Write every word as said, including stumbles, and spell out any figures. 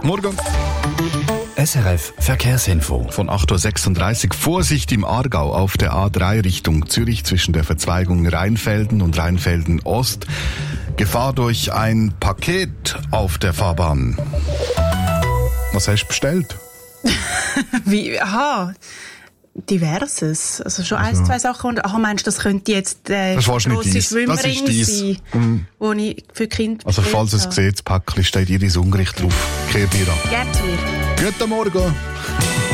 Morgen. S R F Verkehrsinfo. Von acht Uhr sechsunddreißig. Vorsicht im Aargau auf der A drei Richtung Zürich zwischen der Verzweigung Rheinfelden und Rheinfelden Ost. Gefahr durch ein Paket auf der Fahrbahn. Was hast du bestellt? Wie? Aha. Diverses. Also schon also. ein, zwei Sachen. Und ach, meinst du, das könnte jetzt äh, das grosse Schwimmring sein, mhm. wo ich für Kinder Also falls ihr es seht, das Päckchen steht jedes Ungericht drauf. Kehrt ihr an. Gerne. Guten Morgen.